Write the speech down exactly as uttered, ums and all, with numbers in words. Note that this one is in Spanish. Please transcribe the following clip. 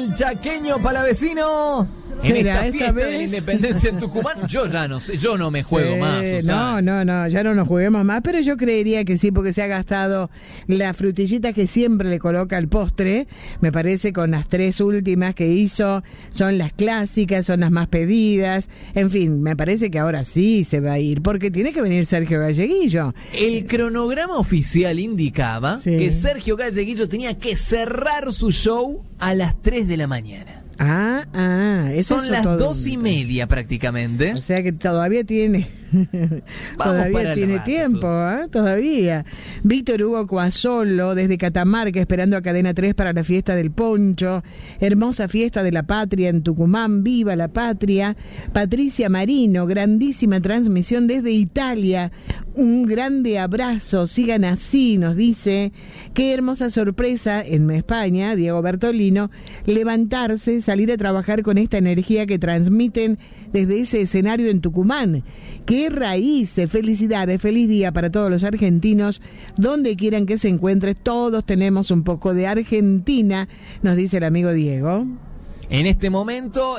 el chaqueño palavecino. En esta fiesta de la independencia en Tucumán, yo ya no sé, yo no me juego sí, más. Susana. No, no, no, ya no nos juguemos más, pero yo creería que sí, porque se ha gastado la frutillita que siempre le coloca al postre, me parece, con las tres últimas que hizo, son las clásicas, son las más pedidas, en fin, me parece que ahora sí se va a ir, porque tiene que venir Sergio Galleguillo. El cronograma oficial indicaba sí. que Sergio Galleguillo tenía que cerrar su show a las tres de la mañana. Ah, ah, eso son es las todo dos y media prácticamente. O sea que todavía tiene, todavía tiene rato, tiempo, ¿eh? Todavía. Víctor Hugo Coasolo desde Catamarca esperando a Cadena tres para la fiesta del poncho. Hermosa fiesta de la patria en Tucumán, viva la patria. Patricia Marino, grandísima transmisión desde Italia. Un grande abrazo, sigan así, nos dice. Qué hermosa sorpresa en España, Diego Bertolino, levantarse, salir a trabajar con esta energía que transmiten desde ese escenario en Tucumán. Qué raíces, felicidades, feliz día para todos los argentinos, donde quieran que se encuentre, todos tenemos un poco de Argentina, nos dice el amigo Diego. En este momento